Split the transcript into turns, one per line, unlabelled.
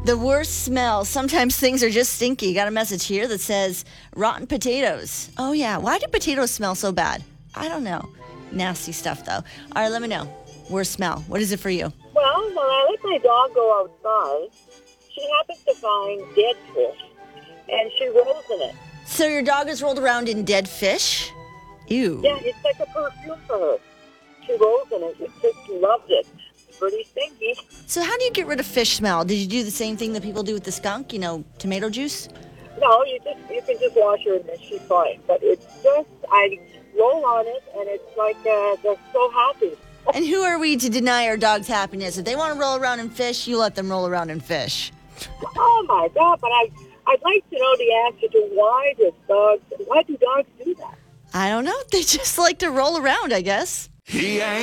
The worst smell. Sometimes things are just stinky. Got a message here that says rotten potatoes. Oh, yeah. Why do potatoes smell so bad? I don't know. Nasty stuff, though. All right, let me know. Worst smell. What is it for you?
Well, when I let my dog go outside, she happens to find dead fish, and she rolls in it.
So your dog has rolled around in dead fish? Ew.
Yeah, it's like a perfume for her. She rolls in it. She just loves it. It's pretty stinky.
So how do you get rid of fish smell? Did you do the same thing that people do with the skunk? Tomato juice?
No, you can just wash her and then she's fine. But it's just, I roll on it, and it's like they're so happy.
And who are we to deny our dog's happiness? If they want to roll around in fish, you let them roll around in fish.
Oh, my God. But I'd like to know the answer to why do dogs do that?
I don't know. They just like to roll around, I guess.
He ain't